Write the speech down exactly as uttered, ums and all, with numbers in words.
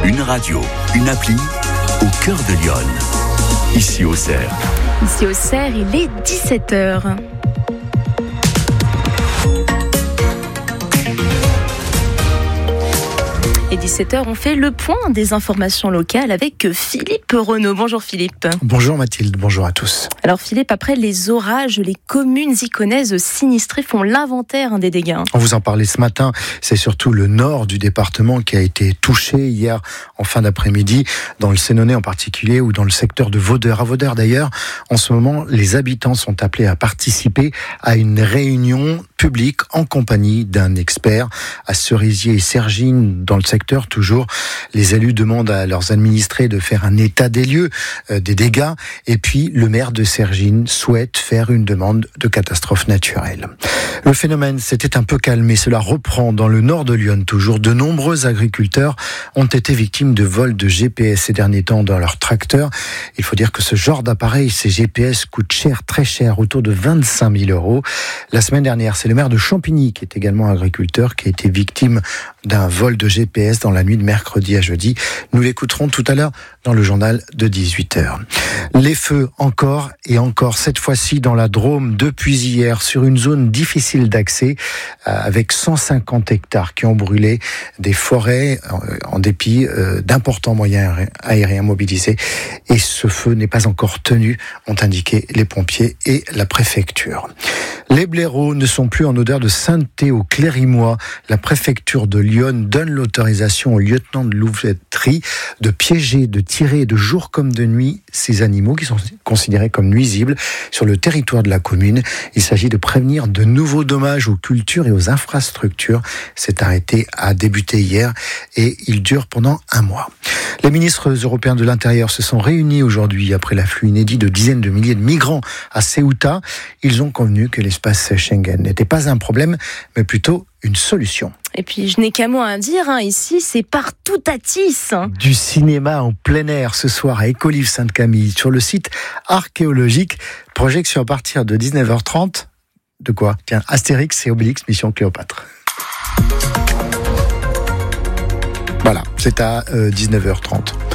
Une radio, une appli, au cœur de Lyon. Ici au Cerf. Ici au Cerf, il est dix-sept heures. Et dix-sept heures, on fait le point des informations locales avec Philippe Renaud. Bonjour Philippe. Bonjour Mathilde, bonjour à tous. Alors Philippe, après les orages, les communes iconaises sinistrées font l'inventaire des dégâts. On vous en parlait ce matin, c'est surtout le nord du département qui a été touché hier en fin d'après-midi, dans le Sénonais en particulier ou dans le secteur de Vaudeur. À Vaudeur d'ailleurs, en ce moment, les habitants sont appelés à participer à une réunion publique en compagnie d'un expert. À Cerisier et Cergines, dans le secteur toujours, les élus demandent à leurs administrés de faire un état des lieux euh, des dégâts, et puis le maire de Cergines souhaite faire une demande de catastrophe naturelle. Le phénomène s'était un peu calmé, cela reprend dans le nord de Lyon toujours. De nombreux agriculteurs ont été victimes de vols de G P S ces derniers temps dans leurs tracteurs. Il faut dire que ce genre d'appareil, ces G P S, coûtent cher, très cher, autour de vingt-cinq mille euros. La semaine dernière, c'est le maire de Champigny, qui est également agriculteur, qui a été victime d'un vol de G P S dans la nuit de mercredi à jeudi. Nous l'écouterons tout à l'heure dans le journal de dix-huit heures. Les feux encore et encore, cette fois-ci dans la Drôme, depuis hier, sur une zone difficile d'accès, avec cent cinquante hectares qui ont brûlé, des forêts, en dépit d'importants moyens aériens mobilisés. Et ce feu n'est pas encore tenu, ont indiqué les pompiers et la préfecture. Les blaireaux ne sont plus en odeur de sainteté au Clérimois. La préfecture de Lyon donne l'autorisation au lieutenant de louveterie de piéger, de tirer de jour comme de nuit ces animaux qui sont considérés comme nuisibles sur le territoire de la commune. Il s'agit de prévenir de nouveaux dommages aux cultures et aux infrastructures. Cet arrêté a débuté hier et il dure pendant un mois. Les ministres européens de l'Intérieur se sont réunis aujourd'hui après l'afflux inédit de dizaines de milliers de migrants à Ceuta. Ils ont convenu que l'espace Schengen n'était pas un problème, mais plutôt une solution. Et puis, je n'ai qu'un mot à dire, hein. Ici, c'est partout à Tis. Du cinéma en plein air ce soir à Écolives-Sainte-Camille, sur le site archéologique. Projection à partir de dix-neuf heures trente. De quoi ? Tiens, Astérix et Obélix, Mission Cléopâtre. Voilà, c'est à euh, dix-neuf heures trente.